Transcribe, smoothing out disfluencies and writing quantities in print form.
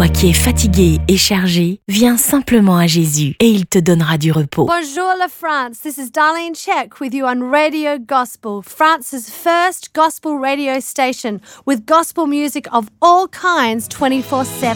Toi qui es fatigué et chargé, viens simplement à Jésus et il te donnera du repos. Bonjour la France, this is Darlene Check with you on Radio Gospel, France's first gospel radio station with gospel music of all kinds 24/7.